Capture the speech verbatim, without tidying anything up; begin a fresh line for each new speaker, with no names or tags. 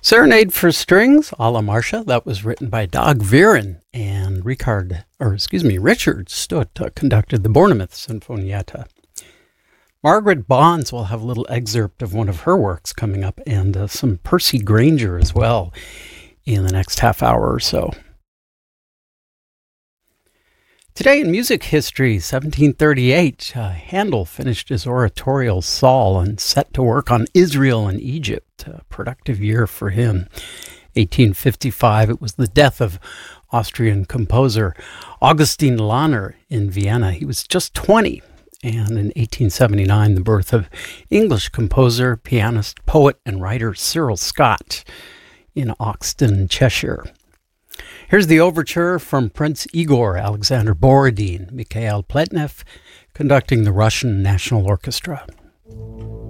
Serenade for Strings, a la Marcia, that was written by Dag Viren, and Richard, or excuse me, Richard Stutt uh, conducted the Bournemouth Sinfonietta. Margaret Bonds will have a little excerpt of one of her works coming up, and uh, some Percy Grainger as well in the next half hour or so. Today in music history, seventeen thirty-eight, uh, Handel finished his oratorial Saul and set to work on Israel and Egypt. A productive year for him. eighteen fifty-five, it was the death of Austrian composer Augustin Lahner in Vienna. He was just twenty. And in eighteen seventy-nine, the birth of English composer, pianist, poet, and writer Cyril Scott in Oxton, Cheshire. Here's the overture from Prince Igor Alexander Borodin, Mikhail Pletnev conducting the Russian National Orchestra.